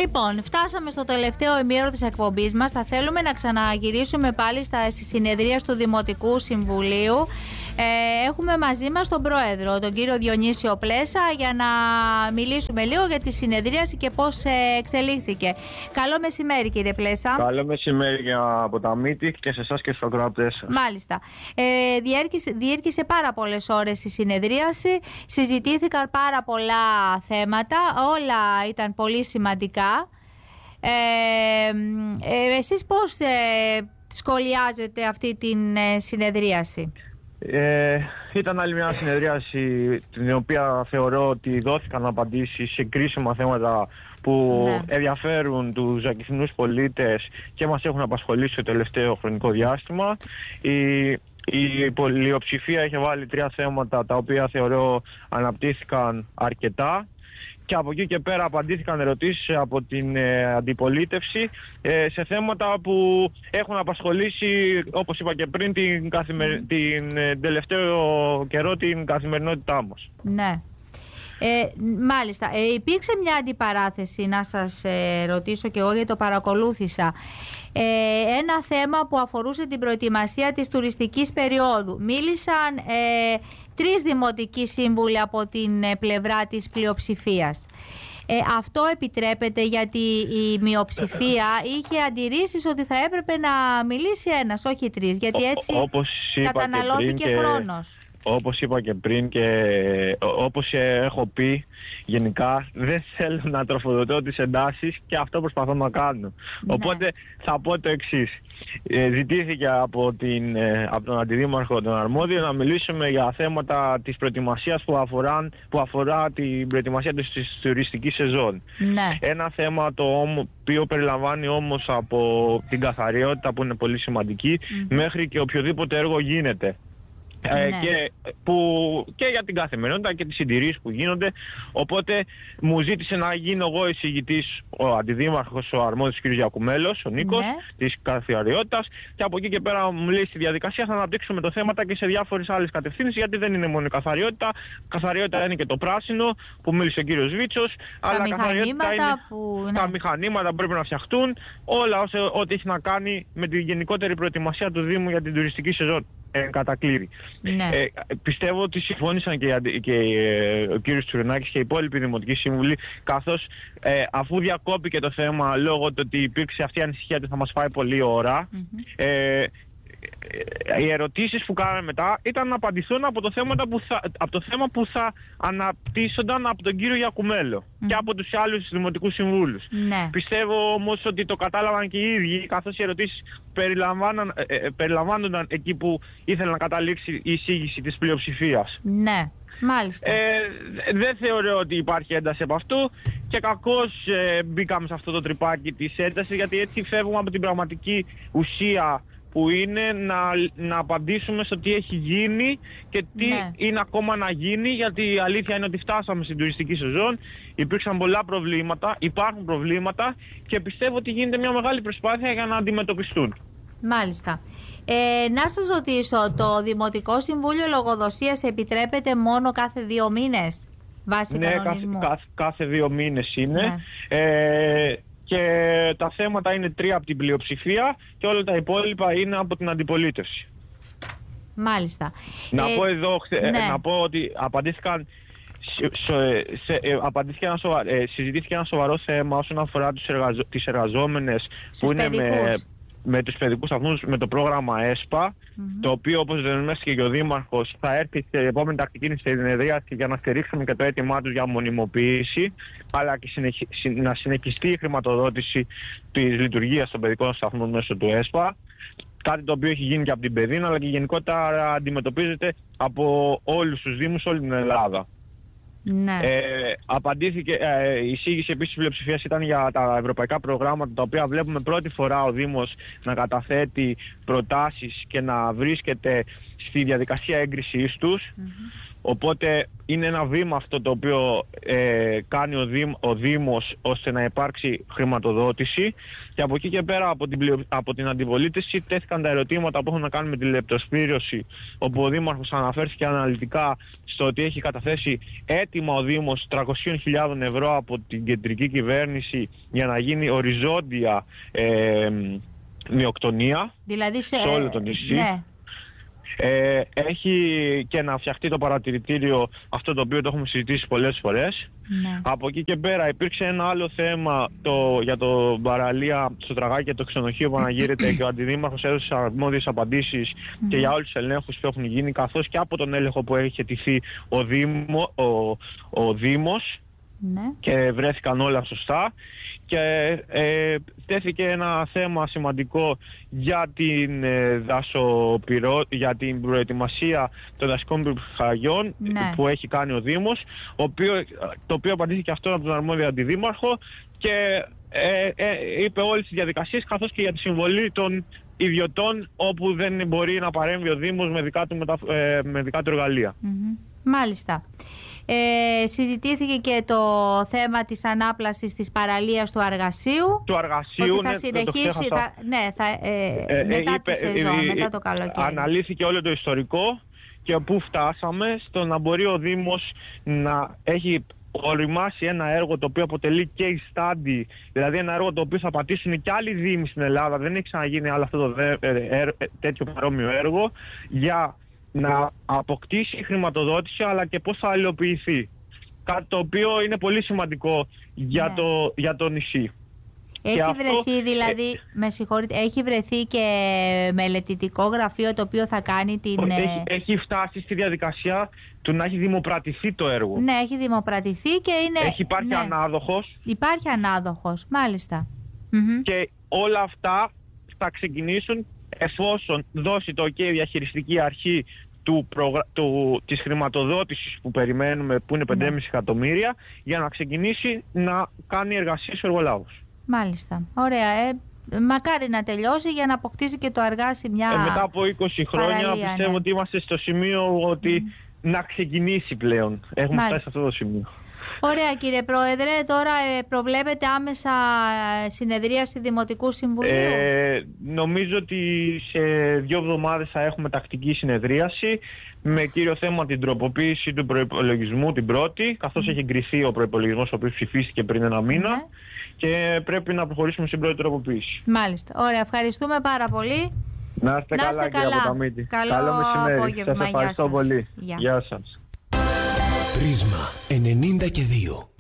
Λοιπόν, φτάσαμε στο τελευταίο ημίωρο της εκπομπής μας. Θα θέλουμε να ξαναγυρίσουμε πάλι στη συνεδρία του Δημοτικού Συμβουλίου. Έχουμε μαζί μας τον Πρόεδρο, τον κύριο Διονύσιο Πλέσα, για να μιλήσουμε λίγο για τη συνεδρίαση και πώς εξελίχθηκε. Καλό μεσημέρι, κύριε Πλέσα. Καλό μεσημέρι από τα Μύτη και σε εσάς και στους ακροατές σας. Μάλιστα. Διήρκησε πάρα πολλές ώρες η συνεδρίαση. Συζητήθηκαν πάρα πολλά θέματα. Όλα ήταν πολύ σημαντικά. Εσείς πώς σχολιάζετε αυτή την συνεδρίαση? Ήταν άλλη μια συνεδρίαση την οποία θεωρώ ότι δόθηκαν απαντήσεις σε κρίσιμα θέματα που ενδιαφέρουν τους ακυθινούς πολίτες και μας έχουν απασχολήσει το τελευταίο χρονικό διάστημα. Η πλειοψηφία είχε βάλει 3 θέματα τα οποία θεωρώ αναπτύχθηκαν αρκετά. Και από εκεί και πέρα απαντήθηκαν ερωτήσεις από την αντιπολίτευση σε θέματα που έχουν απασχολήσει, όπως είπα και πριν, την τελευταίο καιρό την καθημερινότητά μας. Ναι. Μάλιστα. Υπήρξε μια αντιπαράθεση, να σας ρωτήσω και εγώ, γιατί το παρακολούθησα. Ένα θέμα που αφορούσε την προετοιμασία της τουριστικής περίοδου. Μίλησαν 3 δημοτικοί σύμβουλοι από την πλευρά της πλειοψηφίας. Αυτό επιτρέπεται, γιατί η μειοψηφία είχε αντιρρήσεις ότι θα έπρεπε να μιλήσει ένας, όχι 3, γιατί έτσι καταναλώθηκε χρόνος. Όπως είπα και πριν και όπως έχω πει, γενικά δεν θέλω να τροφοδοτώ τις εντάσεις και αυτό προσπαθώ να κάνω. Ναι. Οπότε θα πω το εξής. Ζητήθηκε από τον Αντιδήμαρχο τον Αρμόδιο να μιλήσουμε για θέματα της προετοιμασίας που αφορά την προετοιμασία της τουριστικής σεζόν. Ναι. Ένα θέμα το οποίο περιλαμβάνει όμως από την καθαριότητα που είναι πολύ σημαντική μέχρι και οποιοδήποτε έργο γίνεται. Και για την καθημερινότητα και τις συντηρήσεις που γίνονται. Οπότε μου ζήτησε να γίνω εγώ εισηγητής, ο Αντιδήμαρχος, ο αρμόδιος κ. Γιακουμέλος, ο Νίκος, της καθαριότητας, και από εκεί και πέρα μου λέει στη διαδικασία θα αναπτύξουμε το θέματα και σε διάφορες άλλες κατευθύνσεις, γιατί δεν είναι μόνο η καθαριότητα. Καθαριότητα είναι και το πράσινο που μίλησε ο κύριος Βίτσος, αλλά καθαριότητα είναι τα μηχανήματα που πρέπει να φτιαχτούν, όλα ό,τι έχει να κάνει με τη γενικότερη προετοιμασία του Δήμου για την τουριστική σεζόν. Κατακλείδη. Ναι. Πιστεύω ότι συμφώνησαν και ο κύριος Τσουρενάκης και οι υπόλοιποι δημοτικοί σύμβουλοι, καθώς αφού διακόπηκε το θέμα λόγω του ότι υπήρξε αυτή η ανησυχία ότι θα μας φάει πολλή ώρα, οι ερωτήσεις που κάναμε μετά ήταν να απαντηθούν από το θέμα που θα αναπτύσσονταν από τον κύριο Γιακουμέλο και από τους άλλους δημοτικούς συμβούλους. Ναι. Πιστεύω όμως ότι το κατάλαβαν και οι ίδιοι, καθώς οι ερωτήσεις περιλαμβάνονταν εκεί που ήθελε να καταλήξει η εισήγηση της πλειοψηφίας. Ναι. Μάλιστα. Δεν θεωρώ ότι υπάρχει ένταση από αυτού και κακώς μπήκαμε σε αυτό το τρυπάκι της έντασης, γιατί έτσι φεύγουμε από την πραγματική ουσία που είναι να απαντήσουμε στο τι έχει γίνει και τι είναι ακόμα να γίνει, γιατί η αλήθεια είναι ότι φτάσαμε στην τουριστική σεζόν, υπήρξαν πολλά προβλήματα, υπάρχουν προβλήματα και πιστεύω ότι γίνεται μια μεγάλη προσπάθεια για να αντιμετωπιστούν. Μάλιστα. Να σας ρωτήσω, το Δημοτικό Συμβούλιο Λογοδοσίας επιτρέπεται μόνο κάθε 2 μήνες βάσει κανονισμού? Ναι, κάθε 2 μήνες είναι. Ναι. Και τα θέματα είναι 3 από την πλειοψηφία και όλα τα υπόλοιπα είναι από την αντιπολίτευση. Μάλιστα. Να πω ότι απαντήθηκαν συζητήθηκε ένα σοβαρό θέμα όσον αφορά τις εργαζόμενες που είναι με τους παιδικούς σταθμούς με το πρόγραμμα ΕΣΠΑ, το οποίο, όπως δεσμεύτηκε και ο Δήμαρχος, θα έρθει στην επόμενη τακτική συνεδρίαση για να στηρίξουμε και το αίτημά τους για μονιμοποίηση, αλλά και να συνεχιστεί η χρηματοδότηση της λειτουργίας των παιδικών σταθμών μέσω του ΕΣΠΑ. Κάτι το οποίο έχει γίνει και από την Παιδίνα, αλλά και γενικότερα αντιμετωπίζεται από όλους τους Δήμους, όλη την Ελλάδα. Ναι. Η εισήγηση επίσης της πλειοψηφίας ήταν για τα ευρωπαϊκά προγράμματα, τα οποία βλέπουμε πρώτη φορά ο Δήμος να καταθέτει προτάσεις και να βρίσκεται στη διαδικασία έγκρισής τους. Οπότε είναι ένα βήμα αυτό το οποίο κάνει ο Δήμος ώστε να υπάρξει χρηματοδότηση, και από εκεί και πέρα από την αντιπολίτευση τέθηκαν τα ερωτήματα που έχουν να κάνουν με τη λεπτοσπήρωση, όπου ο Δήμαρχος αναφέρθηκε αναλυτικά στο ότι έχει καταθέσει έτοιμα ο Δήμος 300.000 ευρώ από την κεντρική κυβέρνηση για να γίνει οριζόντια μειοκτονία, δηλαδή σε όλο το νησί. Ναι. Έχει και να φτιαχτεί το παρατηρητήριο, αυτό το οποίο το έχουμε συζητήσει πολλές φορές. Ναι. Από εκεί και πέρα υπήρξε ένα άλλο θέμα για το παραλία στο Τραγάκι και το ξενοδοχείο που αναγείρεται, και ο Αντιδήμαρχος έδωσε αρμόδιες απαντήσεις και για όλους τους ελέγχους που έχουν γίνει, καθώς και από τον έλεγχο που έχει τηθεί ο Δήμος. Ναι. Και βρέθηκαν όλα σωστά, και τέθηκε ένα θέμα σημαντικό για την για την προετοιμασία των δασικών πυρκαγιών, ναι, που έχει κάνει ο Δήμος, το οποίο απαντήθηκε αυτό από τον αρμόδιο αντιδήμαρχο, και είπε όλες τις διαδικασίες, καθώς και για τη συμβολή των ιδιωτών όπου δεν μπορεί να παρέμβει ο Δήμος με δικά του εργαλεία. Μάλιστα. Συζητήθηκε και το θέμα της ανάπλασης της παραλίας του Αργασίου. Ότι θα συνεχίσει, μετά τη σεζόν, μετά το καλοκαίρι. Αναλύθηκε όλο το ιστορικό και πού φτάσαμε στο να μπορεί ο Δήμος να έχει οριμάσει ένα έργο το οποίο αποτελεί case study, δηλαδή ένα έργο το οποίο θα πατήσουν και άλλοι δήμοι στην Ελλάδα. Δεν έχει ξαναγίνει άλλο αυτό το τέτοιο παρόμοιο έργο, για να αποκτήσει χρηματοδότηση, αλλά και πώς θα υλοποιηθεί. Κάτι το οποίο είναι πολύ σημαντικό για το νησί. Έχει βρεθεί δηλαδή, με συγχωρείτε, έχει βρεθεί και μελετητικό γραφείο το οποίο θα κάνει την... Έχει φτάσει στη διαδικασία του να έχει δημοπρατηθεί το έργο. Ναι, έχει δημοπρατηθεί και είναι... Έχει υπάρχει ανάδοχος. Υπάρχει ανάδοχος, μάλιστα. Και όλα αυτά θα ξεκινήσουν εφόσον δώσει το OK η διαχειριστική αρχή της χρηματοδότησης που περιμένουμε, που είναι 5,5 εκατομμύρια, για να ξεκινήσει να κάνει εργασίες ο εργολάβος. Μάλιστα. Ωραία. Μακάρι να τελειώσει για να αποκτήσει και το Αργάσι μια μετά από 20 χρόνια παραλία, πιστεύω ότι είμαστε στο σημείο ότι να ξεκινήσει πλέον. Έχουμε φτάσει σε αυτό το σημείο. Ωραία, κύριε Πρόεδρε. Τώρα προβλέπετε άμεσα συνεδρίαση Δημοτικού Συμβουλίου. Νομίζω ότι σε 2 εβδομάδες θα έχουμε τακτική συνεδρίαση με κύριο θέμα την τροποποίηση του προϋπολογισμού, την πρώτη, καθώς έχει εγκριθεί ο προϋπολογισμός ο οποίος ψηφίστηκε πριν 1 μήνα, και πρέπει να προχωρήσουμε στην πρώτη τροποποίηση. Μάλιστα. Ωραία, ευχαριστούμε πάρα πολύ. Να είστε καλά, κύριε Ποταμίτη. Καλό μεσημέρι. Σας ευχαριστώ πολύ. Γεια σας. Πρίσμα 92.